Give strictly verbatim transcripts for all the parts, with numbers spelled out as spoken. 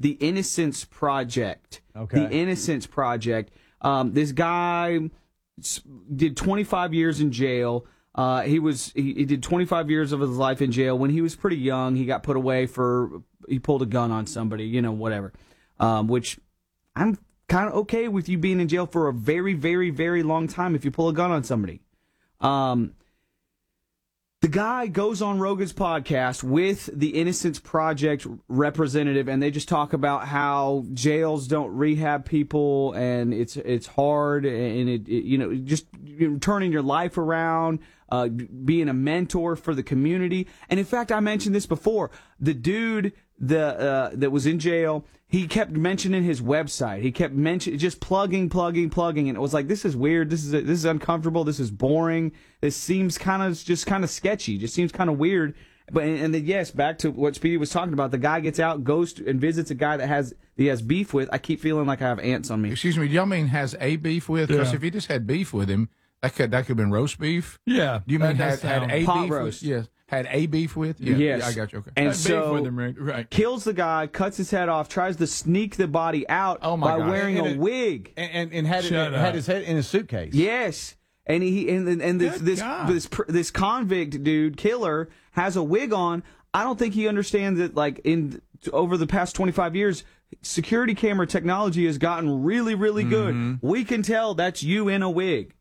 the Innocence Project. Okay. The Innocence Project. Um, this guy did twenty-five years in jail. Uh, he was he, he did twenty-five years of his life in jail. When he was pretty young, he got put away for he pulled a gun on somebody, you know, whatever. Um, which I'm kind of okay with you being in jail for a very, very, very long time if you pull a gun on somebody. Um, the guy goes on Rogan's podcast with the Innocence Project representative, and they just talk about how jails don't rehab people, and it's it's hard, and it, it you know just turning your life around, uh, being a mentor for the community. And in fact, I mentioned this before. The dude the uh, that was in jail, he kept mentioning his website. He kept mentioning, just plugging, plugging, plugging, and it was like, this is weird. This is this is uncomfortable. This is boring. This seems kind of just kind of sketchy. Just seems kind of weird. But and then yes, back to what Speedy was talking about. The guy gets out, goes to, and visits a guy that has he has beef with. I keep feeling like I have ants on me. Excuse me, do y'all mean has a beef with? Because Yeah. if he just had beef with him, that could that could have been roast beef. Yeah. Do you mean that had, does had sound- a Pot beef roast. with? Yes. Had a beef with? Yeah, Yes. yeah, I got you. Okay. And Had beef so with him, right? Right. kills the guy, cuts his head off, tries to sneak the body out Oh, my by God. wearing And a it- wig. And, and, and had, it, Shut had up. his head in his suitcase. Yes, and he and and this Good this God. this pr- this convict dude killer has a wig on. I don't think he understands that. Like in over the past twenty-five years, security camera technology has gotten really really good. Mm-hmm. We can tell that's you in a wig.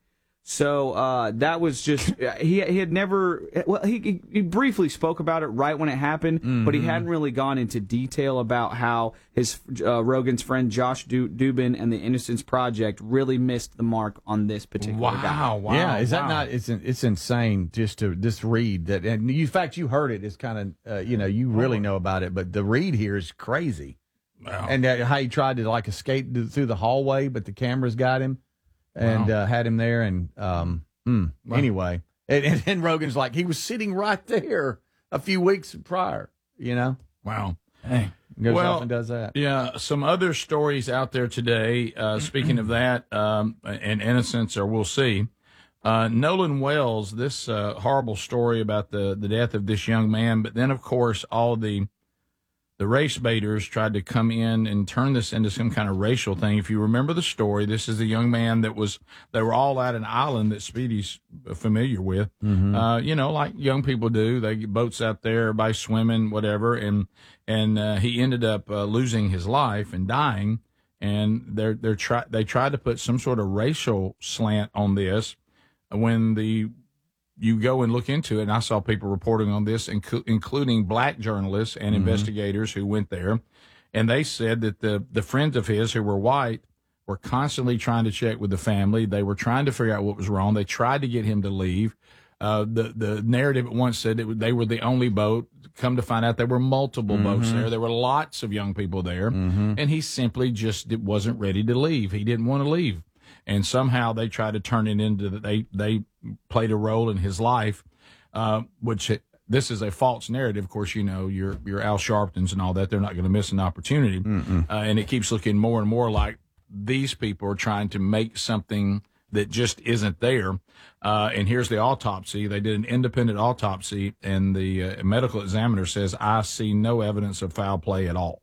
So uh, that was just he he had never well he he briefly spoke about it right when it happened, Mm-hmm. but he hadn't really gone into detail about how his uh, Rogan's friend Josh Du- Dubin and the Innocence Project really missed the mark on this particular guy. Wow, wow. Yeah, is that wow. not? It's it's insane just to just read that. And you, in fact, you heard it. It's kind of uh, you know you really know about it, but the read here is crazy. Wow. And uh, how he tried to like escape th- through the hallway, but the cameras got him and Wow. uh, had him there. And um, mm, Wow. anyway, and, and, and Rogan's like he was sitting right there a few weeks prior. You know, Wow. Hey. goes Well, off and does that. Yeah, some other stories out there today. Uh, speaking of that, um, and innocence, or we'll see. Uh, Nolan Wells, this uh, horrible story about the, the death of this young man, but then, of course, all the the race baiters tried to come in and turn this into some kind of racial thing. If you remember the story, this is a young man that was, they were all at an island that Speedy's familiar with. Uh, you know, like young people do. They get boats out there, everybody swimming, whatever. And, and, uh, he ended up, uh, losing his life and dying. And they're, they're try, they tried to put some sort of racial slant on this when the, you go and look into it, and I saw people reporting on this, inc- including black journalists and investigators who went there, and they said that the the friends of his who were white were constantly trying to check with the family. They were trying to figure out what was wrong. They tried to get him to leave. Uh, the the narrative at once said that they were the only boat. Come to find out, there were multiple boats there. There were lots of young people there, and he simply just wasn't ready to leave. He didn't want to leave. And somehow they tried to turn it into that they they played a role in his life, uh, which it, this is a false narrative. Of course, you know your your Al Sharptons and all that. They're not going to miss an opportunity, uh, and it keeps looking more and more like these people are trying to make something that just isn't there. Uh, and here's the autopsy. They did an independent autopsy, and the uh, medical examiner says, "I see no evidence of foul play at all."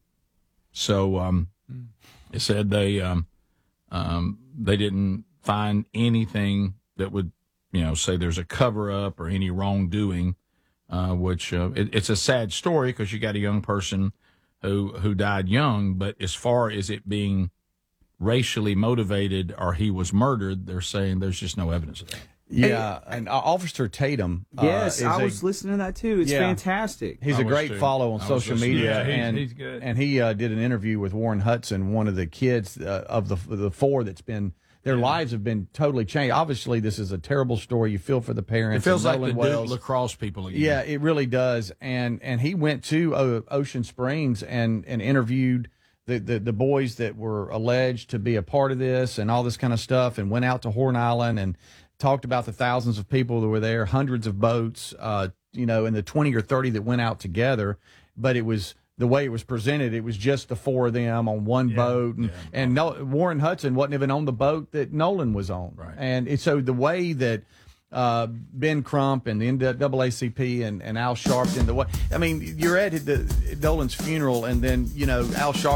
So um, it said they. Um, Um, they didn't find anything that would, you know, say there's a cover up or any wrongdoing, uh, which, uh, it, it's a sad story because you got a young person who, who died young, but as far as it being racially motivated or he was murdered, they're saying there's just no evidence of that. Yeah, and uh, Officer Tatum. Uh, Yes, is I a- was listening to that too. It's Yeah. fantastic. He's I a was great too. follow on I was social listening. media, Yeah, he's- and he's good. and he uh, did an interview with Warren Hudson, one of the kids uh, of the the four that's been their lives have been totally changed. Obviously, this is a terrible story. You feel for the It parents. feels and like the Nolan Duke Wells. lacrosse people again. Yeah, it really does. And and he went to uh, Ocean Springs and and interviewed the, the the boys that were alleged to be a part of this and all this kind of stuff, and went out to Horn Island and talked about the thousands of people that were there, hundreds of boats, uh, you know, and the twenty or thirty that went out together. But it was the way it was presented. It was just the four of them on one boat, and, and no, Warren Hudson wasn't even on the boat that Nolan was on. Right. And it, so the way that uh, Ben Crump and the N double A C P and, and Al Sharpton, the way, I mean, you're at the, Nolan's funeral, and then, you know, Al Sharpton